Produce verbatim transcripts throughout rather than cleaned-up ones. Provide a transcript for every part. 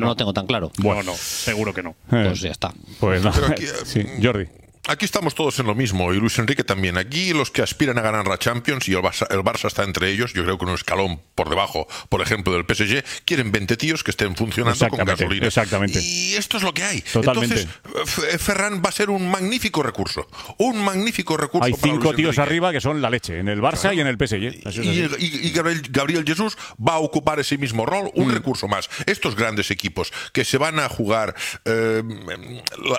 no, no lo tengo tan claro. Bueno, no, seguro que no. Pues ya está. Pues no. Pero aquí, sí, Jordi. Aquí estamos todos en lo mismo, y Luis Enrique también. Aquí los que aspiran a ganar la Champions, y el Barça, el Barça está entre ellos, yo creo que un escalón por debajo, por ejemplo, del P S G, quieren veinte tíos que estén funcionando con gasolina. Exactamente. Y esto es lo que hay. Totalmente. Entonces, Ferran va a ser un magnífico recurso. Un magnífico recurso. Hay para cinco Luis tíos Enrique. arriba que son la leche, en el Barça claro. y en el P S G. Así y, y, y Gabriel, Gabriel Jesús va a ocupar ese mismo rol, un mm. recurso más. Estos grandes equipos que se van a jugar eh, la,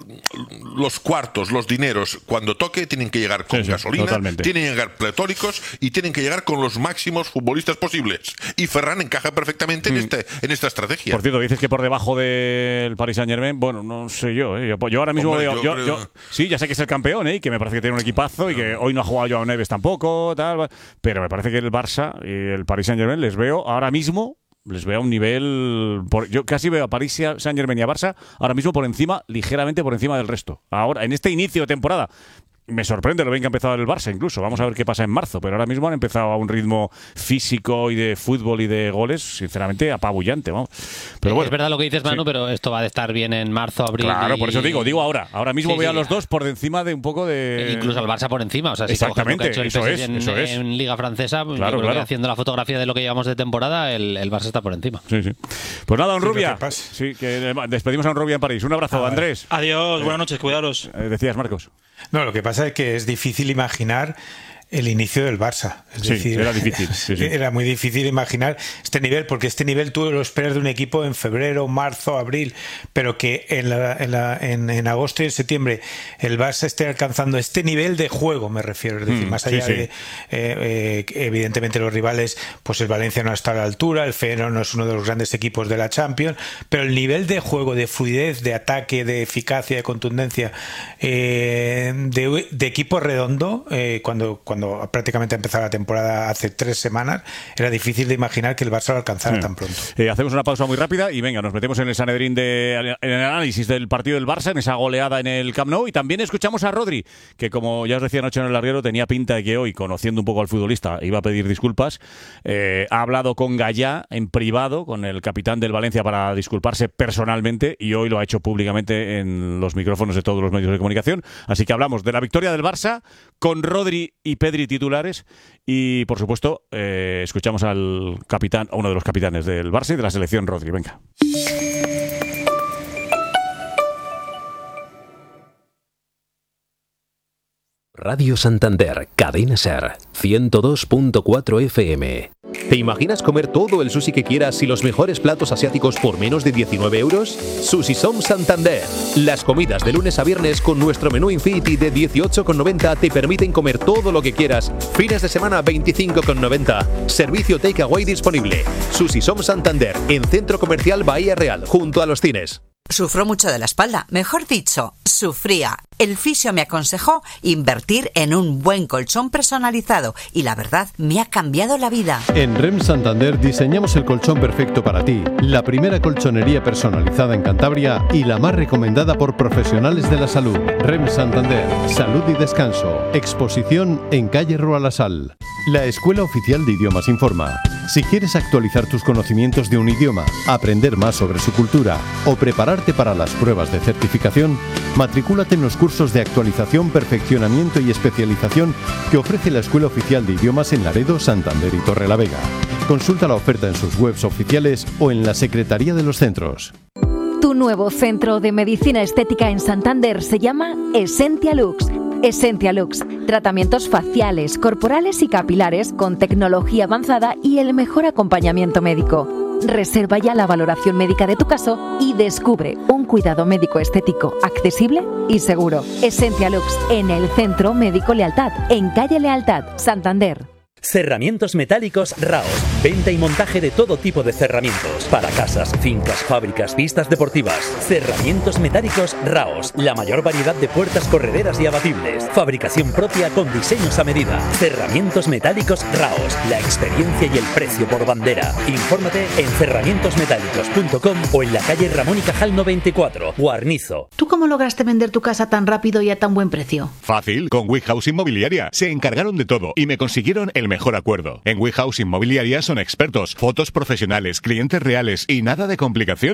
la, los cuartos, los dineros, cuando toque, tienen que llegar con sí, sí, gasolina, totalmente. Tienen que llegar pletóricos y tienen que llegar con los máximos futbolistas posibles. Y Ferran encaja perfectamente mm. en, este, en esta estrategia. Por cierto, dices que por debajo del Paris Saint-Germain, bueno, no sé yo, ¿eh? yo, yo ahora mismo Hombre, veo, yo yo, yo, sí, ya sé que es el campeón, ¿eh? Y que me parece que tiene un equipazo y que hoy no ha jugado Joao Neves tampoco, tal, pero me parece que el Barça y el Paris Saint-Germain les veo ahora mismo. Les veo a un nivel... Por, yo casi veo a París Saint-Germain y a Barça ahora mismo por encima, ligeramente por encima del resto. Ahora, en este inicio de temporada, me sorprende lo bien que ha empezado el Barça incluso. Vamos a ver qué pasa en marzo, pero ahora mismo han empezado a un ritmo físico y de fútbol y de goles, sinceramente, apabullante. Vamos. Pero bueno, es verdad lo que dices, Manu, sí. pero esto va a estar bien en marzo, abril. Claro, y... por eso digo, digo ahora. Ahora mismo sí, veo sí. a los dos por encima de un poco de... Incluso al Barça por encima. O sea, si exactamente, lo que ha hecho el eso, P S G es, en, eso es. en Liga Francesa, claro, yo creo claro. que haciendo la fotografía de lo que llevamos de temporada, el, el Barça está por encima. Sí, sí. Pues nada, don sí, Rubia. Sí, que despedimos a don Rubia en París. Un abrazo, Andrés. Adiós, buenas noches, cuidaros. Eh, decías, Marcos. No, lo que pasa es que es difícil imaginar el inicio del Barça. Es sí, decir, era difícil. Sí, sí. Era muy difícil imaginar este nivel, porque este nivel tú lo esperas de un equipo en febrero, marzo, abril, pero que en, la, en, la, en, en agosto y en septiembre el Barça esté alcanzando este nivel de juego, me refiero. Es decir, mm, más allá sí, sí. de... Eh, eh, evidentemente los rivales, pues el Valencia no está a la altura, el Feyenoord no es uno de los grandes equipos de la Champions, pero el nivel de juego, de fluidez, de ataque, de eficacia, de contundencia, eh, de, de equipo redondo, eh, cuando, cuando Cuando prácticamente empezó la temporada hace tres semanas, era difícil de imaginar que el Barça lo alcanzara sí. tan pronto. Eh, hacemos una pausa muy rápida y venga, nos metemos en el Sanedrín de, en el análisis del partido del Barça, en esa goleada en el Camp Nou, y también escuchamos a Rodri, que como ya os decía anoche en el larguero, tenía pinta de que hoy, conociendo un poco al futbolista, iba a pedir disculpas. Eh, ha hablado con Gallá en privado, con el capitán del Valencia, para disculparse personalmente, y hoy lo ha hecho públicamente en los micrófonos de todos los medios de comunicación. Así que hablamos de la victoria del Barça con Rodri y Pedri titulares y, por supuesto, eh, escuchamos al capitán, a uno de los capitanes del Barça y de la selección, Rodri. Venga. Radio Santander, Cadena Ser, ciento dos punto cuatro F M. ¿Te imaginas comer todo el sushi que quieras y los mejores platos asiáticos por menos de diecinueve euros? Sushi Som Santander. Las comidas de lunes a viernes con nuestro menú Infinity de dieciocho con noventa te permiten comer todo lo que quieras. Fines de semana veinticinco con noventa. Servicio takeaway disponible. Sushi Som Santander, en Centro Comercial Bahía Real, junto a los cines. Sufro mucho de la espalda, mejor dicho, sufría. El fisio me aconsejó invertir en un buen colchón personalizado y la verdad me ha cambiado la vida. En R E M Santander diseñamos el colchón perfecto para ti, la primera colchonería personalizada en Cantabria y la más recomendada por profesionales de la salud. R E M Santander, salud y descanso. Exposición en calle Rua La Sal. La Escuela Oficial de Idiomas informa. Si quieres actualizar tus conocimientos de un idioma, aprender más sobre su cultura o prepararte para las pruebas de certificación, matricúlate en los cursos de actualización, perfeccionamiento y especialización que ofrece la Escuela Oficial de Idiomas en Laredo, Santander y Torrelavega. Consulta la oferta en sus webs oficiales o en la Secretaría de los Centros. Tu nuevo centro de medicina estética en Santander se llama Essentia Lux. Essentia Lux, tratamientos faciales, corporales y capilares con tecnología avanzada y el mejor acompañamiento médico. Reserva ya la valoración médica de tu caso y descubre un cuidado médico estético accesible y seguro. Essentia Lux, en el Centro Médico Lealtad, en calle Lealtad, Santander. Cerramientos metálicos Raos. Venta y montaje de todo tipo de cerramientos. Para casas, fincas, fábricas, pistas deportivas. Cerramientos metálicos Raos. La mayor variedad de puertas correderas y abatibles. Fabricación propia con diseños a medida. Cerramientos metálicos Raos. La experiencia y el precio por bandera. Infórmate en cerramientos metálicos punto com o en la calle Ramón y Cajal noventa y cuatro, Guarnizo. ¿Tú cómo lograste vender tu casa tan rápido y a tan buen precio? Fácil, con WeHouse Inmobiliaria. Se encargaron de todo y me consiguieron el mejor acuerdo. En WeHouse Inmobiliaria son expertos, fotos profesionales, clientes reales y nada de complicación.